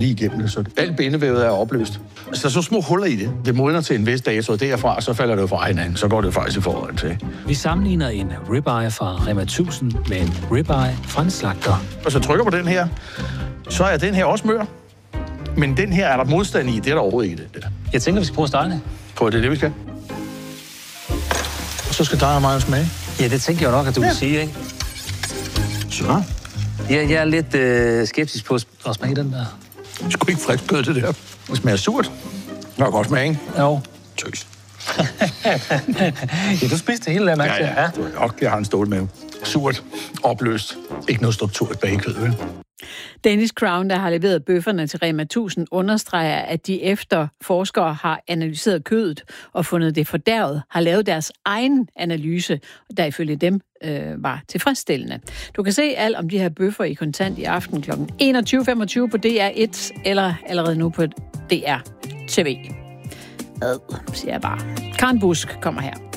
lige igennem det, så alt bindevævet er opløst. Så små huller i det. Det modner til en vis dato, og derfra så falder det jo fra hinanden. Så går det faktisk i forhold til. Vi sammenligner en ribeye fra Rema 1000 med en ribeye fra en slagter. Og så trykker på den her, så er den her også mør. Men den her er der modstand i, det er der overhovedet ikke det der. Jeg tænker, vi skal prøve at stege det. Prøv, det er det, vi skal. Og så skal der have meget smag. Ja, det tænker jeg nok, at du vil sige, ikke? Så. Ja, jeg er lidt skeptisk på at smage den der. Det er sgu ikke frisk kød, det der. Det smager surt. Det er godt smag, ikke? Jo. Tøs. Ja, du spiste det hele der, Max. Ja. Jeg har en stålmave. Surt. Opløst. Ikke noget struktur bag kød, vel? Danish Crown, der har leveret bøfferne til Rema 1000, understreger, at de efter forskere har analyseret kødet og fundet det fordærvet, har lavet deres egen analyse, der ifølge dem var tilfredsstillende. Du kan se alt om de her bøffer i Kontant i aften kl. 21.25 på DR1 eller allerede nu på DR TV. Siger jeg bare. Karen Busk kommer her.